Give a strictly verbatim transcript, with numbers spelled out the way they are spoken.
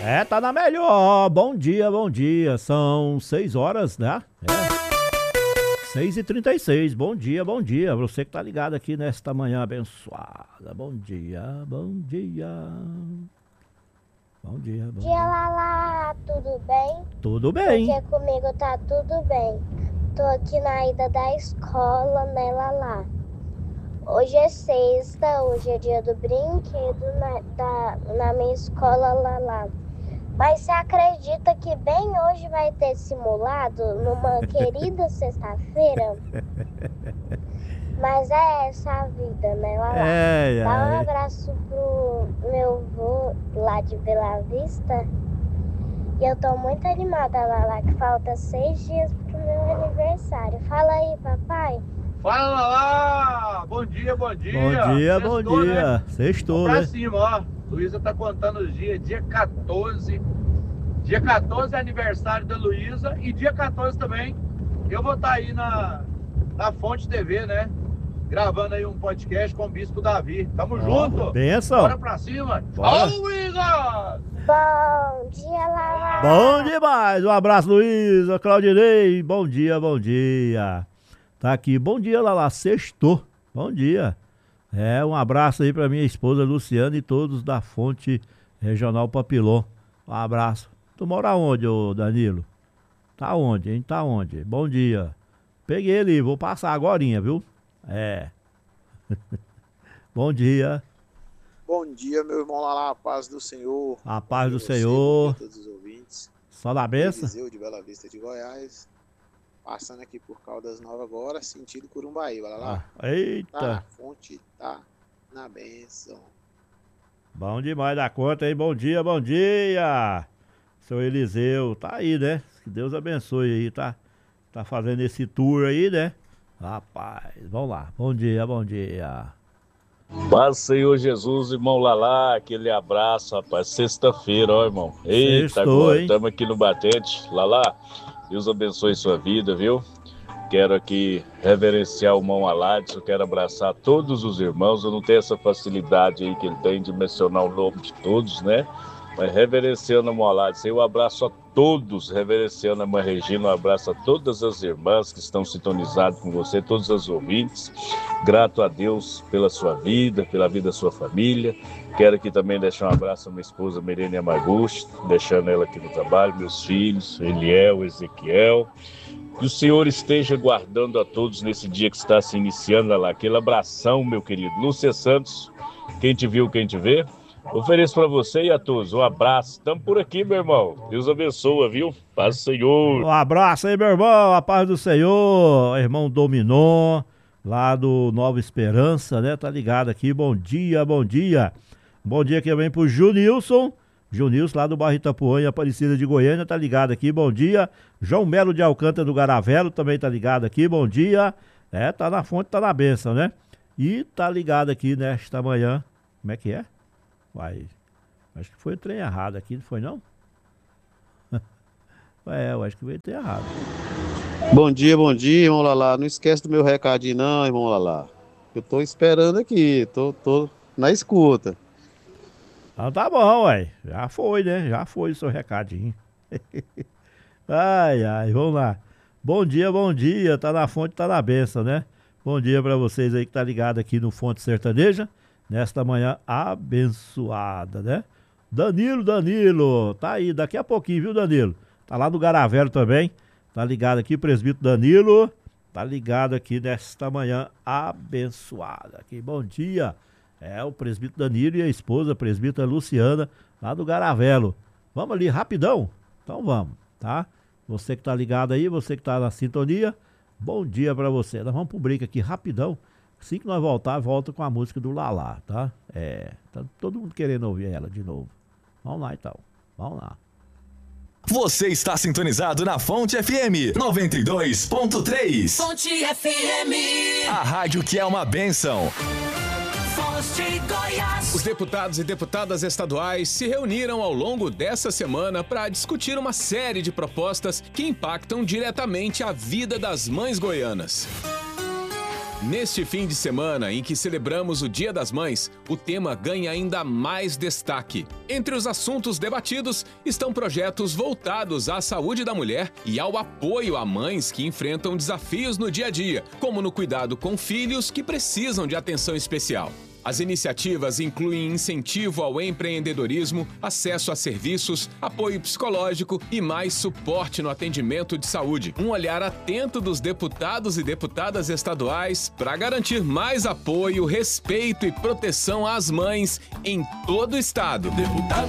É, tá na melhor. Bom dia, bom dia. São seis horas, né? É. seis e trinta e seis. Bom dia, bom dia. Você que tá ligado aqui nesta manhã abençoada. Bom dia, bom dia. Bom dia, bom dia. Dia, Lala, tudo bem? Tudo bem. Porque comigo tá tudo bem. Tô aqui na ida da escola, né, Lala? Hoje é sexta, hoje é dia do brinquedo na, da, na minha escola, Lala. Mas você acredita que bem hoje vai ter simulado numa querida sexta-feira? Mas é essa a vida, né, Lala? É, Dá um abraço pro meu avô lá de Bela Vista. E eu tô muito animada, Lala, que falta seis dias pro meu aniversário. Fala aí, papai. Fala lá! Bom dia, bom dia! Bom dia, Sextou, bom dia! Né? Sextou, pra né? cima, ó. Luísa tá contando os dias. Dia quatorze. Dia quatorze é aniversário da Luísa. E dia quatorze também eu vou estar aí na, na Fonte T V, né? Gravando aí um podcast com o Bispo Davi. Tamo oh, junto! Benção! Bora pra cima! Bora. Ó, Luísa! Bom dia, Lala! Bom demais! Um abraço, Luísa, Claudinei. Bom dia, bom dia! Tá aqui, bom dia, Lala, sextou, bom dia. É, um abraço aí pra minha esposa Luciana e todos da Fonte Regional Papilon. Um abraço. Tu mora onde, ô Danilo? Tá onde, hein? Tá onde? Bom dia. Peguei ali, vou passar agorinha, viu? É. Bom dia. Bom dia, meu irmão Lala, a paz do Senhor. A paz do você, Senhor. Bom dia a todos os ouvintes. Só da benção. Eliseu de Bela Vista de Goiás. Passando aqui por Caldas Novas agora, sentido Curumbaí, olha lá. Ah, eita! Tá na fonte, tá na bênção. Bom demais da conta, hein? Bom dia, bom dia! Seu Eliseu, tá aí, né? Que Deus abençoe aí, tá? Tá fazendo esse tour aí, né? Rapaz, vamos lá. Bom dia, bom dia. Paz, Senhor Jesus, irmão Lala, aquele abraço, rapaz. Sexta-feira, ó, irmão. Eita, Sextou, agora hein? estamos aqui no Batente. Lala, Deus abençoe sua vida, viu? Quero aqui reverenciar o irmão Aladson, quero abraçar todos os irmãos. Eu não tenho essa facilidade aí que ele tem de mencionar o nome de todos, né? Mas reverenciando o irmão Aladson, eu abraço a todos, reverenciando a mãe Regina, um abraço a todas as irmãs que estão sintonizadas com você, todos os ouvintes. Grato a Deus pela sua vida, pela vida da sua família. Quero aqui também deixar um abraço à minha esposa Mirene Amaguchi, deixando ela aqui no trabalho, meus filhos, Eliel, Ezequiel. Que o Senhor esteja guardando a todos nesse dia que está se iniciando lá. Aquele abração, meu querido. Lúcia Santos, quem te viu, quem te vê. Ofereço para você e a todos um abraço. Estamos por aqui, meu irmão. Deus abençoe, viu? Paz do Senhor. Um abraço aí, meu irmão. A paz do Senhor. Irmão Dominon, lá do Nova Esperança, né? Tá ligado aqui. Bom dia, bom dia. Bom dia aqui também pro Junilson. Junilson, lá do bairro Itapuã, Aparecida de Goiânia, tá ligado aqui, bom dia. João Melo de Alcântara do Garavelo também tá ligado aqui, bom dia. É, tá na fonte, tá na bênção, né? E tá ligado aqui nesta manhã, como é que é? Uai, acho que foi o trem errado aqui, não foi não? É, eu acho que veio o trem errado. Bom dia, bom dia, irmão Lala. Não esquece do meu recadinho não, irmão Lala. Eu tô esperando aqui, tô, tô na escuta. Então tá bom, ué. Já foi, né? Já foi o seu recadinho. Ai, ai, vamos lá. Bom dia, bom dia. Tá na fonte, tá na benção, né? Bom dia pra vocês aí que tá ligado aqui no Fonte Sertaneja. Nesta manhã abençoada, né? Danilo, Danilo. Tá aí, daqui a pouquinho, viu, Danilo? Tá lá no Garavelo também. Tá ligado aqui, presbítero Danilo. Tá ligado aqui nesta manhã abençoada. Aqui, bom dia. É o presbítero Danilo e a esposa, a presbítera Luciana, lá do Garavelo. Vamos ali, rapidão? Então vamos, tá? Você que tá ligado aí, você que tá na sintonia, bom dia pra você. Nós vamos pro break aqui, rapidão. Assim que nós voltar, volta com a música do Lala, tá? É, tá todo mundo querendo ouvir ela de novo. Vamos lá então, vamos lá. Você está sintonizado na Fonte F M noventa e dois ponto três. Fonte F M. A rádio que é uma bênção. Os deputados e deputadas estaduais se reuniram ao longo dessa semana para discutir uma série de propostas que impactam diretamente a vida das mães goianas. Neste fim de semana em que celebramos o Dia das Mães, o tema ganha ainda mais destaque. Entre os assuntos debatidos estão projetos voltados à saúde da mulher e ao apoio a mães que enfrentam desafios no dia a dia, como no cuidado com filhos que precisam de atenção especial. As iniciativas incluem incentivo ao empreendedorismo, acesso a serviços, apoio psicológico e mais suporte no atendimento de saúde. Um olhar atento dos deputados e deputadas estaduais para garantir mais apoio, respeito e proteção às mães em todo o estado. Deputado